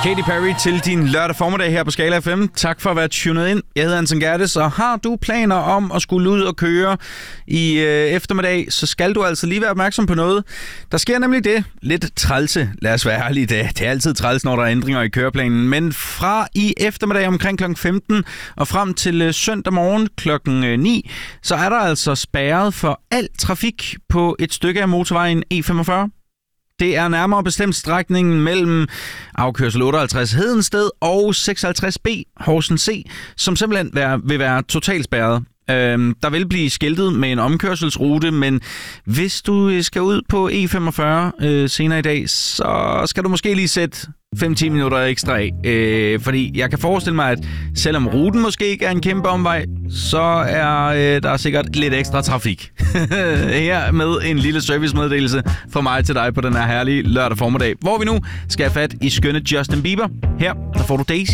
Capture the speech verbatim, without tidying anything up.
Katy Perry til din lørdag formiddag her på Skala F M. Tak for at være tunet ind. Jeg hedder Anton Gerdes, og har du planer om at skulle ud og køre i øh, eftermiddag, så skal du altså lige være opmærksom på noget. Der sker nemlig det lidt trælse, lad os være ærlige, det, det er altid træls, når der er ændringer i køreplanen, men fra i eftermiddag omkring klokken femten og frem til øh, søndag morgen klokken ni, så er der altså spærret for al trafik på et stykke af motorvejen E femogfyrre. Det er nærmere bestemt strækningen mellem afkørsel otteoghalvtreds Hedensted og seksoghalvtreds B Horsens C, som simpelthen vil være totalt spærret. Øhm, der vil blive skiltet med en omkørselsrute, men hvis du skal ud på E femogfyrre øh, senere i dag, så skal du måske lige sætte fem til ti minutter ekstra af. Øh, fordi jeg kan forestille mig, at selvom ruten måske ikke er en kæmpe omvej, så er øh, der sikkert lidt ekstra trafik. Her med en lille servicemeddelelse fra mig til dig på den her herlige lørdag formiddag, hvor vi nu skal have fat i skønne Justin Bieber. Her der får du Daisy.